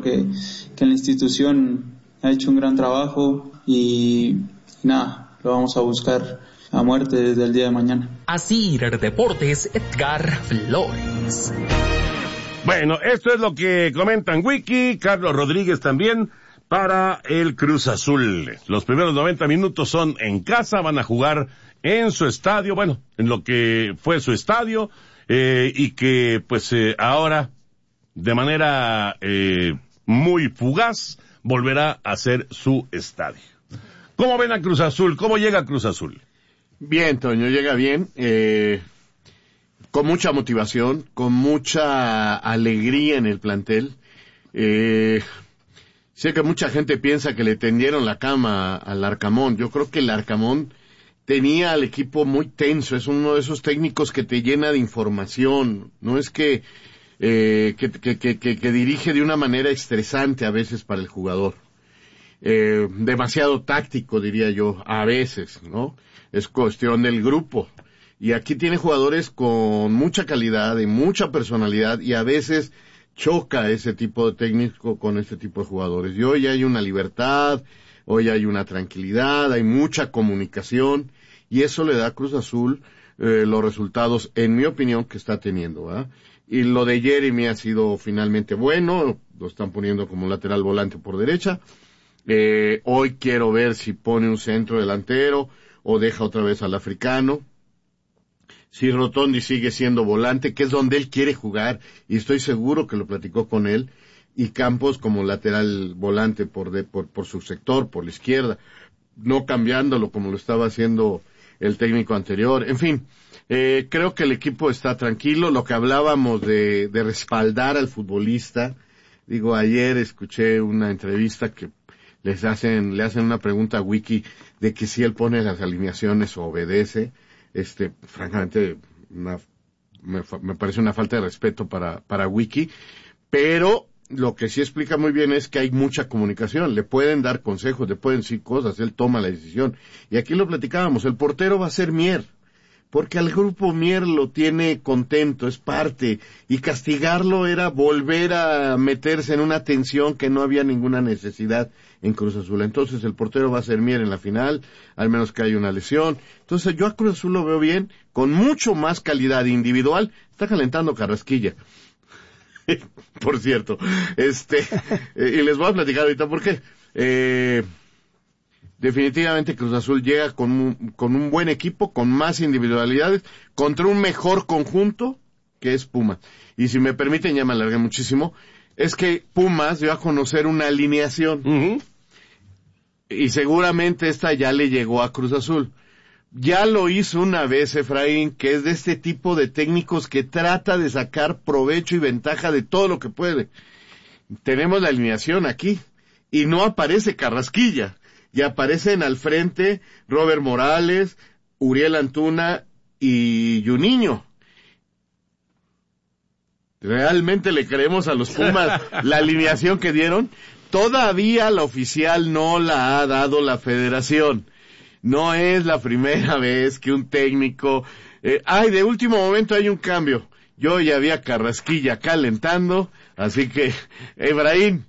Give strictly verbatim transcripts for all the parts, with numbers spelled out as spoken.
que, que en la institución ha hecho un gran trabajo y, y nada, lo vamos a buscar a muerte desde el día de mañana. Asir Deportes, Edgar Flores. Bueno, esto es lo que comentan Wiki, Carlos Rodríguez también para el Cruz Azul. Los primeros noventa minutos son en casa, van a jugar en su estadio, bueno, en lo que fue su estadio, eh, y que pues eh, ahora de manera eh, muy fugaz volverá a ser su estadio. ¿Cómo ven a Cruz Azul? ¿Cómo llega Cruz Azul? Bien, Toño, llega bien, eh, con mucha motivación, con mucha alegría en el plantel. Eh, sé que mucha gente piensa que le tendieron la cama al Arcamón. Yo creo que el Arcamón tenía al equipo muy tenso, es uno de esos técnicos que te llena de información, no es que, eh, que, que, que, que, que dirige de una manera estresante a veces para el jugador. Eh, demasiado táctico, diría yo, a veces, ¿no? Es cuestión del grupo. Y aquí tiene jugadores con mucha calidad y mucha personalidad y a veces choca ese tipo de técnico con este tipo de jugadores. Y hoy hay una libertad, hoy hay una tranquilidad, hay mucha comunicación y eso le da a Cruz Azul eh, los resultados, en mi opinión, que está teniendo, ¿verdad? Y lo de Jeremy ha sido finalmente bueno, lo están poniendo como lateral volante por derecha. Eh, hoy quiero ver si pone un centro delantero o deja otra vez al africano. Si Rotondi sigue siendo volante, que es donde él quiere jugar, y estoy seguro que lo platicó con él, y Campos como lateral volante por, de, por, por su sector, por la izquierda, no cambiándolo como lo estaba haciendo el técnico anterior. En fin, eh, creo que el equipo está tranquilo. Lo que hablábamos de, de respaldar al futbolista, digo, ayer escuché una entrevista que les hacen, le hacen una pregunta a Wiki de que si él pone las alineaciones o obedece. Este, francamente, una, me, me parece una falta de respeto para, para Wiki, pero lo que sí explica muy bien es que hay mucha comunicación, le pueden dar consejos, le pueden decir cosas, él toma la decisión. Y aquí lo platicábamos, el portero va a ser Mier, porque al grupo Mier lo tiene contento, es parte, y castigarlo era volver a meterse en una tensión que no había ninguna necesidad en Cruz Azul. Entonces el portero va a ser Mier en la final, al menos que haya una lesión. Entonces yo a Cruz Azul lo veo bien, con mucho más calidad individual. Está calentando Carrasquilla, por cierto, este, y les voy a platicar ahorita por qué. Eh, definitivamente Cruz Azul llega con un, con un buen equipo, con más individualidades, contra un mejor conjunto que es Pumas. Y si me permiten, ya me alargué muchísimo, es que Pumas dio a conocer una alineación. Uh-huh. Y seguramente esta ya le llegó a Cruz Azul. Ya lo hizo una vez Efraín, que es de este tipo de técnicos que trata de sacar provecho y ventaja de todo lo que puede. Tenemos la alineación aquí, y no aparece Carrasquilla, y aparecen al frente Robert Morales, Uriel Antuna y Juninho. ¿Realmente le creemos a los Pumas la alineación que dieron? Todavía la oficial no la ha dado la federación. No es la primera vez que un técnico... Eh, ay, de último momento hay un cambio. Yo ya vi a Carrasquilla calentando, así que, Efraín,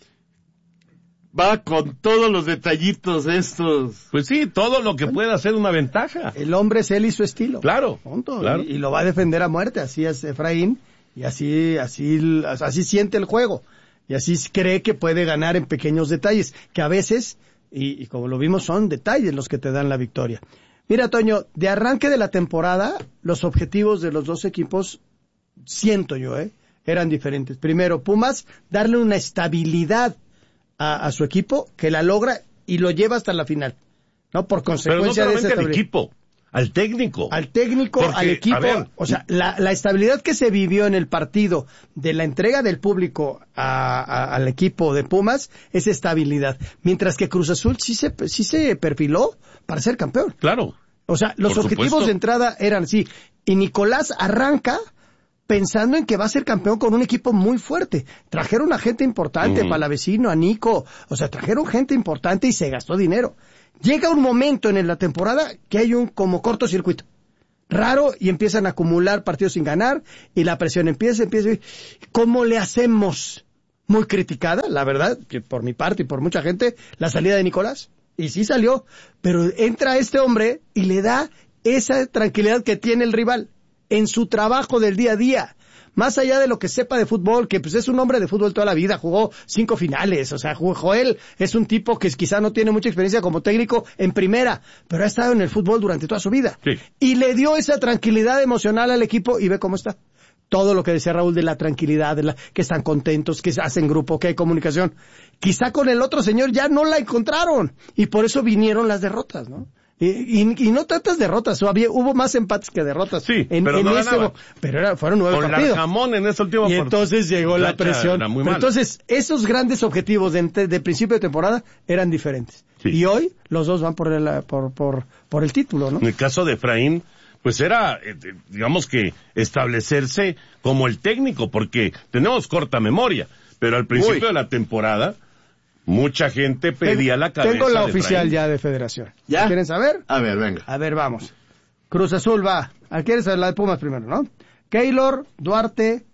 va con todos los detallitos estos. Pues sí, todo lo que pueda ser una ventaja. El hombre es él y su estilo. Claro. Punto. Claro. Y, y lo va a defender a muerte, así es Efraín, y así, así, así siente el juego. Y así cree que puede ganar en pequeños detalles, que a veces... Y, y como lo vimos, son detalles los que te dan la victoria. Mira, Toño, de arranque de la temporada, los objetivos de los dos equipos, siento yo, ¿eh? eran diferentes. Primero, Pumas, darle una estabilidad a, a su equipo, que la logra y lo lleva hasta la final, ¿no? Por consecuencia Pero no de ese al equipo, al técnico. Al técnico, Porque, al equipo. ver, o sea, la, la estabilidad que se vivió en el partido de la entrega del público a, a, al equipo de Pumas es estabilidad. Mientras que Cruz Azul sí se, sí se perfiló para ser campeón. Claro. O sea, los Por objetivos supuesto. de entrada eran así. Y Nicolás arranca pensando en que va a ser campeón con un equipo muy fuerte. Trajeron a gente importante, uh-huh. Palavecino, a Nico. O sea, trajeron gente importante y se gastó dinero. Llega un momento en la temporada que hay un como cortocircuito raro y empiezan a acumular partidos sin ganar y la presión empieza, empieza. ¿Cómo le hacemos? muy criticada, la verdad, que por mi parte y por mucha gente, la salida de Nicolás. Y sí salió, pero entra este hombre y le da esa tranquilidad que tiene el rival en su trabajo del día a día. Más allá de lo que sepa de fútbol, que pues es un hombre de fútbol toda la vida, jugó cinco finales, o sea, Joel es un tipo que quizá no tiene mucha experiencia como técnico en primera, pero ha estado en el fútbol durante toda su vida. Sí. Y le dio esa tranquilidad emocional al equipo y ve cómo está. Todo lo que decía Raúl de la tranquilidad, de la, que están contentos, que hacen grupo, que hay comunicación. Quizá con el otro señor ya no la encontraron y por eso vinieron las derrotas, ¿no? Y, y, y no tantas derrotas, había, hubo más empates que derrotas. Sí, en, pero en no ese, ganaba. Pero era, fueron nueve Con partidos. Larcamón en ese último Y entonces llegó la presión. Era muy Pero mal. entonces, esos grandes objetivos de, de principio de temporada eran diferentes. Sí. Y hoy los dos van por el, por, por, por el título, ¿no? En el caso de Efraín, pues era, eh, digamos que, establecerse como el técnico, porque tenemos corta memoria, pero al principio Uy. de la temporada, mucha gente pedía la cabeza Tengo la de oficial Efraín. ya de Federación. ¿Ya? ¿Quieren saber? A ver, venga. A ver, vamos. Cruz Azul va. ¿A ¿Quieres saber la de Pumas primero, no? Keylor, Duarte,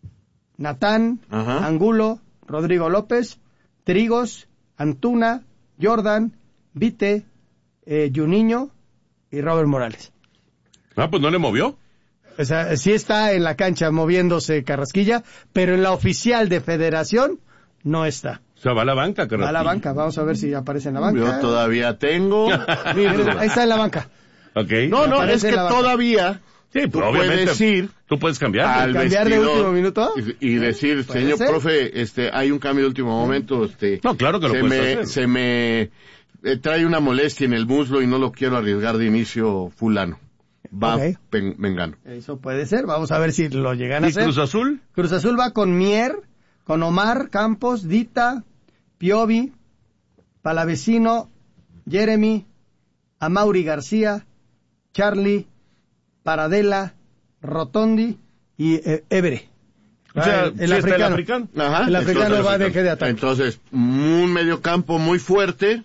Natán, Ajá. Angulo, Rodrigo López, Trigos, Antuna, Jordan, Vite, eh, Juninho y Robert Morales. Ah, pues no le movió. O sea, sí está en la cancha moviéndose Carrasquilla, pero en la oficial de Federación no está. O sea, va a la banca, Va a la Carrasquilla. banca, vamos a ver si aparece en la banca. Yo todavía tengo... Ahí está en la banca. Ok. No, no, Aparece es que en la banca. todavía Sí, tú pero obviamente puedes ir tú puedes cambiar. al ¿Cambiar de vestidor último minuto? y, y decir, ¿Puede señor ser? profe, este, hay un cambio de último momento, este, No, claro que lo se puedes me, hacer. se me eh, trae una molestia en el muslo y no lo quiero arriesgar de inicio fulano. Va, Ok. pen- Mengano. Eso puede ser, vamos a ver si lo llegan a ¿Y hacer. Cruz Azul? Cruz Azul va con Mier, con Omar, Campos, Dita, Piovi, Palavecino, Jeremy, Amauri García, Charlie, Paradela, Rotondi y eh, Évere. O sea, Ah, ¿sí está el africano? Ajá. El africano Entonces, va de eje de ataque. Entonces, un mediocampo muy fuerte,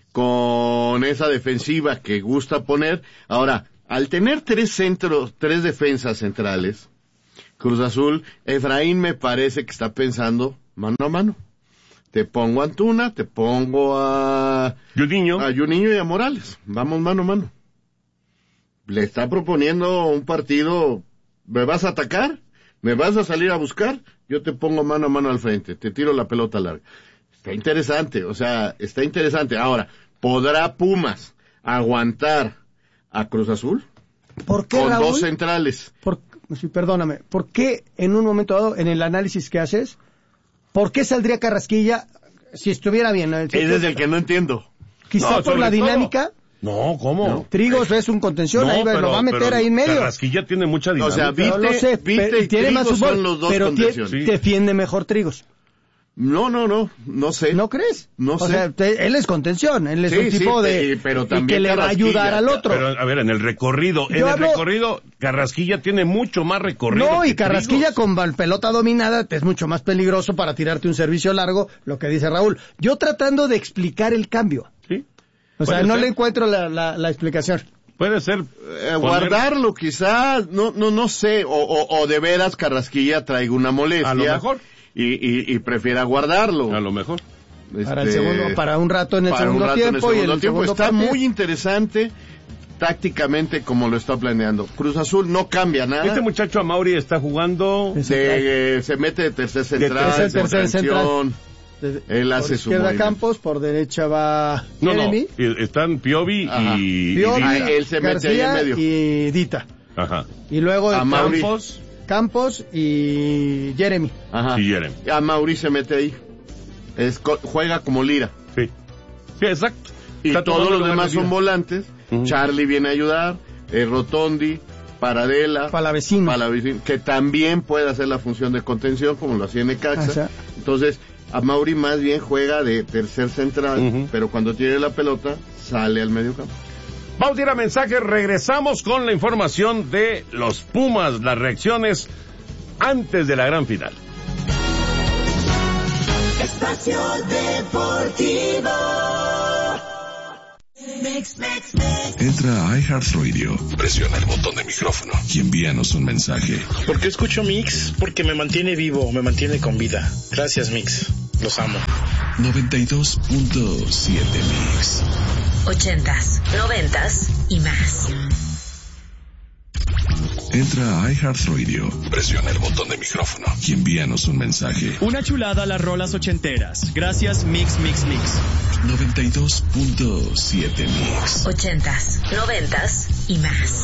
con esa defensiva que gusta poner. Ahora, al tener tres centros, tres defensas centrales, Cruz Azul, Efraín me parece que está pensando mano a mano. Te pongo a Antuna, te pongo a, Juninho. a Juninho y a Morales. Vamos mano a mano. Le está proponiendo un partido, ¿me vas a atacar? ¿Me vas a salir a buscar? Yo te pongo mano a mano al frente, te tiro la pelota larga. Está interesante, o sea, está interesante. Ahora, ¿podrá Pumas aguantar a Cruz Azul? ¿Por qué, Con Raúl? dos centrales. Por, sí, perdóname, ¿por qué en un momento dado, en el análisis que haces, por qué saldría Carrasquilla si estuviera bien? ¿No? Ese es el que no entiendo. Quizá No, por sobre la todo. dinámica. No, ¿cómo? No. Trigos es un contención, No, ahí va- pero- lo va a meter pero ahí en medio. Carrasquilla tiene mucha O dinámica. sea, vi- Pero lo Vite- sé, Vite pero y tiene más Trigos fútbol, son los dos pero tie- contenciones. Sí. defiende mejor Trigos. No, no, no, no sé. ¿No crees? No o sé. sea, te- él es contención, él es Sí, un tipo sí, de y- pero y también que le va a Carrasquilla. ayudar al otro. Pero, a ver, en el recorrido, en Yo el hablo- recorrido, Carrasquilla tiene mucho más recorrido. No, que y Carrasquilla Trigos. con bal- pelota dominada es mucho más peligroso para tirarte un servicio largo, lo que dice Raúl. Yo tratando de explicar el cambio. Sí. O sea, Puede no ser. le encuentro la, la, la explicación. Puede ser. Eh, poner- guardarlo quizás, no, no, no sé, o, o, o de veras Carrasquilla traiga una molestia. A lo mejor. Y, y, y prefiera guardarlo. A lo mejor. Para el Este, segundo, para un rato en el para un segundo rato en el tiempo y en segundo el tiempo. segundo Está partido. muy interesante tácticamente como lo está planeando. Cruz Azul no cambia nada. Este muchacho Amauri está jugando. Es- De- eh, se mete de tercer central, tercer- tercer contención. Desde- Él por hace su izquierda movimiento. Campos, por derecha va No, no. Jeremy, y- Están Piovi Ajá. y, y Piovi, Ah, Dita. él se mete ahí en García medio. y Dita. Ajá. Y luego A Mauri. Campos, Campos y Jeremy. Ajá. Y Jeremy. A Mauri se mete ahí. Es, co- juega como Lira. Sí. Sí, exacto. Y Está todos tomando los lugar demás de son Lira. volantes. Ujú. Charlie viene a ayudar. eh, Rotondi, Paradela, Palavecino. Palavecino, que también puede hacer la función de contención como lo hacía en Necaxa. Ajá. Entonces, a Mauri más bien juega de tercer central, Ujú. pero cuando tiene la pelota, sale al medio campo. Vamos a ir a mensajes, regresamos con la información de los Pumas, las reacciones antes de la gran final. Espacio Deportivo. Entra a iHeartRadio, presiona el botón de micrófono y envíanos un mensaje. ¿Por qué escucho Mix? Porque me mantiene vivo, me mantiene con vida. Gracias, Mix. Los amo. noventa y dos punto siete Mix. Ochentas, noventas y más. Entra a iHeartRadio, presiona el botón de micrófono y envíanos un mensaje. Una chulada a las rolas ochenteras. Gracias, Mix, Mix, Mix. noventa y dos punto siete Mix. Ochentas, noventas y más.